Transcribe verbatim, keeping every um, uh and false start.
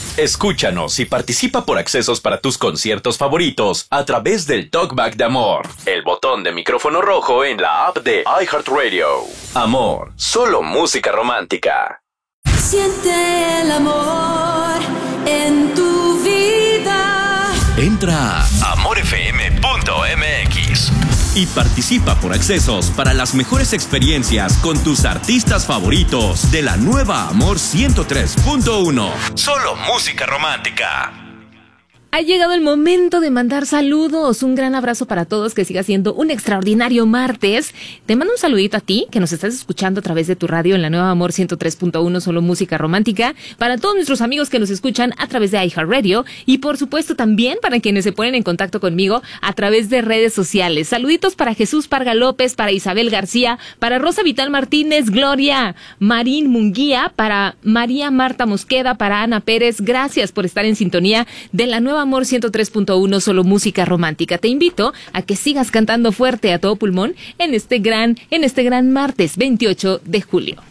Escúchanos y participa por accesos para tus conciertos favoritos a través del Talkback de Amor, el botón de micrófono rojo en la app de iHeartRadio. Amor, solo música romántica. Siente el amor en tu vida. Entra a amor f m punto m x y participa por accesos para las mejores experiencias con tus artistas favoritos de la nueva Amor ciento tres punto uno. Solo música romántica. Ha llegado el momento de mandar saludos. Un gran abrazo para todos, que siga siendo un extraordinario martes. Te mando un saludito a ti, que nos estás escuchando a través de tu radio en la nueva Amor ciento tres punto uno, solo música romántica. Para todos nuestros amigos que nos escuchan a través de iHeartRadio. Y por supuesto también para quienes se ponen en contacto conmigo a través de redes sociales. Saluditos para Jesús Parga López, para Isabel García, para Rosa Vital Martínez, Gloria Marín Munguía, para María Marta Mosqueda, para Ana Pérez. Gracias por estar en sintonía de la nueva Amor ciento tres punto uno, solo música romántica. Te invito a que sigas cantando fuerte a todo pulmón en este gran, en este gran martes veintiocho de julio.